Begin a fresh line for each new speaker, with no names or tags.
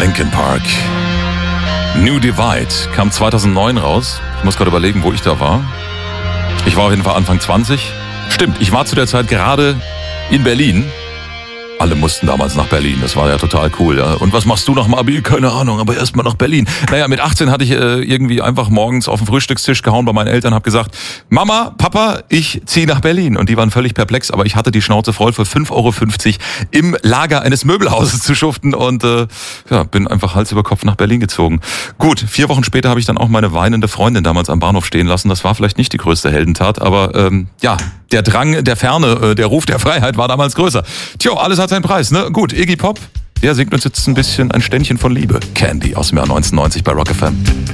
Linkin Park. New Divide kam 2009 raus. Ich muss gerade überlegen, wo ich da war. Ich war auf jeden Fall Anfang 20. Stimmt, ich war zu der Zeit gerade in Berlin. Alle mussten damals nach Berlin, das war ja total cool. Ja. Und was machst du nach Abi? Keine Ahnung, aber erstmal nach Berlin. Naja, mit 18 hatte ich irgendwie einfach morgens auf den Frühstückstisch gehauen bei meinen Eltern, habe gesagt, Mama, Papa, ich ziehe nach Berlin. Und die waren völlig perplex, aber ich hatte die Schnauze voll, für 5,50 € im Lager eines Möbelhauses zu schuften und bin einfach Hals über Kopf nach Berlin gezogen. Gut, 4 Wochen später habe ich dann auch meine weinende Freundin damals am Bahnhof stehen lassen. Das war vielleicht nicht die größte Heldentat, aber der Drang der Ferne, der Ruf der Freiheit war damals größer. Tja, alles hat seinen Preis, ne? Gut, Iggy Pop, der singt uns jetzt ein Ständchen von Liebe. Candy aus dem Jahr 1990 bei Rock FM.